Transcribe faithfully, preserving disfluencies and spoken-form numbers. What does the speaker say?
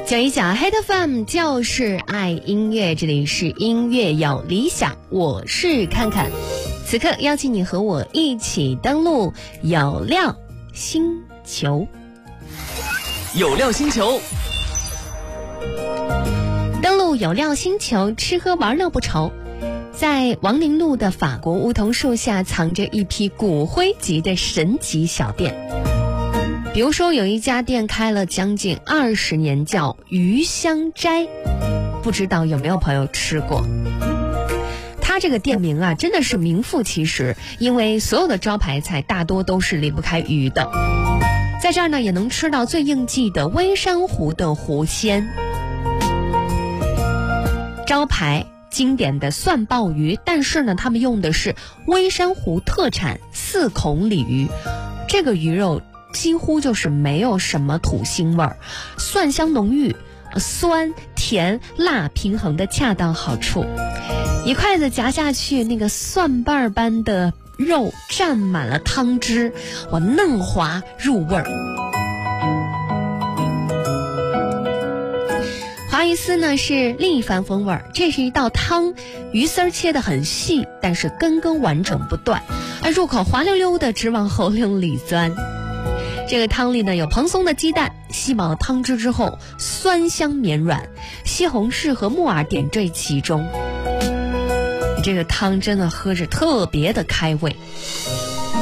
九一九 Hit F M 就是爱音乐，这里是音乐有理想，我是看看。此刻邀请你和我一起登录有料星球。 有料星球， 登录有料星球，吃喝玩乐不愁。在王陵路的法国梧桐树下，藏着一批骨灰级的神级小店。比如说，有一家店开了将近二十年，叫鱼香斋，不知道有没有朋友吃过？它这个店名啊，真的是名副其实，因为所有的招牌菜大多都是离不开鱼的。在这儿呢，也能吃到最应季的微山湖的湖鲜，招牌经典的蒜鲍鱼，但是呢，他们用的是微山湖特产四孔鲤鱼，这个鱼肉几乎就是没有什么土腥味儿，蒜香浓郁，酸甜辣平衡的恰到好处。一筷子夹下去，那个蒜瓣般的肉蘸满了汤汁，我嫩滑入味儿。华鱼丝呢是另一番风味儿，这是一道汤，鱼丝儿切得很细，但是根根完整不断，而入口滑溜溜的直往喉咙里钻。这个汤里呢有蓬松的鸡蛋，吸饱了汤汁之后，酸香绵软，西红柿和木耳点缀其中。这个汤真的喝着特别的开胃。